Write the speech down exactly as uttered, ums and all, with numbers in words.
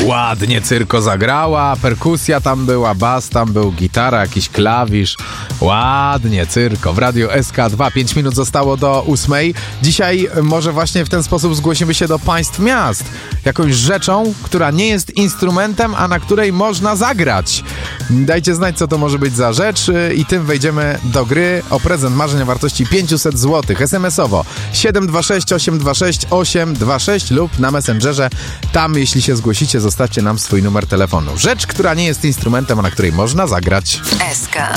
Ładnie Cyrko zagrała, perkusja tam była, bas tam był, gitara, jakiś klawisz. Ładnie Cyrko w Radiu S K dwa. Pięć minut zostało do ósmej. Dzisiaj może właśnie w ten sposób zgłosimy się do państw miast. Jakąś rzeczą, która nie jest instrumentem, a na której można zagrać. Dajcie znać, co to może być za rzecz i tym wejdziemy do gry o prezent marzeń o wartości pięćset złotych. es em esowo siedem dwa sześć osiem dwa sześć osiem dwa sześć lub na Messengerze. Tam, jeśli się zgłosicie, zostawcie nam swój numer telefonu. Rzecz, która nie jest instrumentem, a na której można zagrać. S K.